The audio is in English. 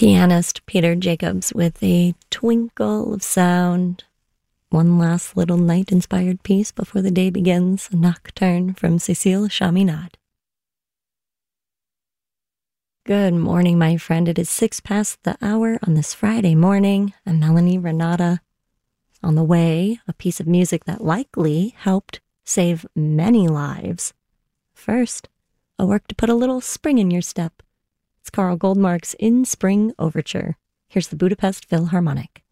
Pianist Peter Jacobs with a twinkle of sound. One last little night-inspired piece before the day begins, a nocturne from Cécile Chaminade. Good morning, my friend. It is 6 past the hour on this Friday morning. I'm Melanie Renata. On the way, a piece of music that likely helped save many lives. First, a work to put a little spring in your step. It's Carl Goldmark's In Spring Overture. Here's the Budapest Philharmonic.